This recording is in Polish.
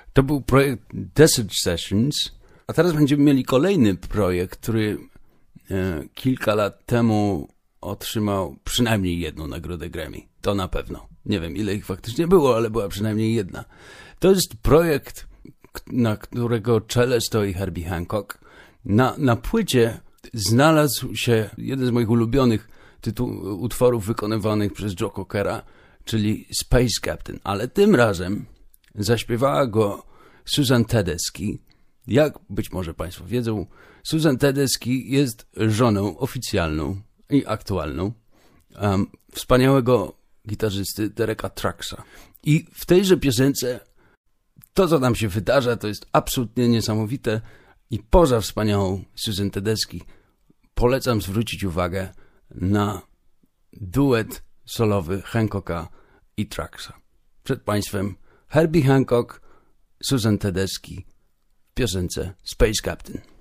To był projekt Desert Sessions, a teraz będziemy mieli kolejny projekt, który kilka lat temu otrzymał przynajmniej jedną nagrodę Grammy. To na pewno. Nie wiem, ile ich faktycznie było, ale była przynajmniej jedna. To jest projekt, na którego czele stoi Herbie Hancock. Na płycie znalazł się jeden z moich ulubionych utworów wykonywanych przez Joe Cockera, czyli Space Captain, ale tym razem zaśpiewała go Susan Tedeschi. Jak być może Państwo wiedzą, Susan Tedeschi jest żoną oficjalną i aktualną wspaniałego gitarzysty Dereka Trucksa. I w tejże piosence to, co tam się wydarza, to jest absolutnie niesamowite i poza wspaniałą Susan Tedeschi polecam zwrócić uwagę na duet solowy Hancocka i Trucksa. Przed Państwem Herbie Hancock, Susan Tedeschi w piosence Space Captain.